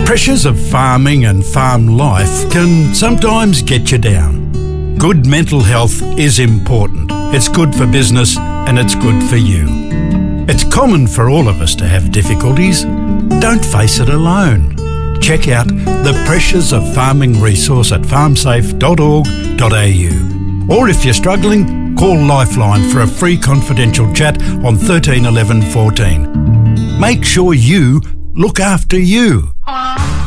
Pressures of farming and farm life can sometimes get you down. Good mental health is important. It's good for business and it's good for you. It's common for all of us to have difficulties. Don't face it alone. Check out the Pressures of Farming resource at farmsafe.org.au. Or if you're struggling, call Lifeline for a free confidential chat on 13 11 14. Make sure you look after you.